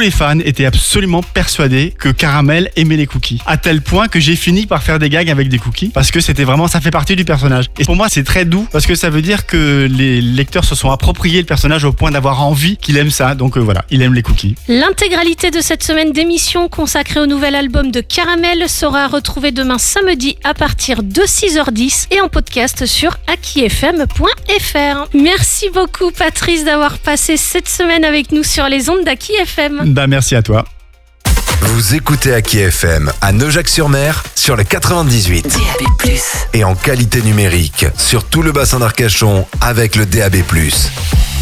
les fans étaient absolument persuadés que Caramel aimait les cookies. À tel point que j'ai fini par faire des gags avec des cookies parce que c'était vraiment, ça fait partie du personnage. Et pour moi, c'est très doux parce que ça veut dire que les lecteurs se sont appropriés le personnage au point d'avoir envie qu'il aime ça. Donc voilà, il aime les cookies. L'intégralité de cette semaine d'émission consacrée au nouvel album de Caramel sera retrouvée demain samedi à partir de 6h10 et en podcast sur akifm.fr. Merci beaucoup Patrice d'avoir passé cette semaine avec nous sur les ondes d'Aki FM. Merci à toi. Vous écoutez Aki FM à Neujac-sur-Mer sur le 98. DAB+. Et en qualité numérique sur tout le bassin d'Arcachon avec le DAB+.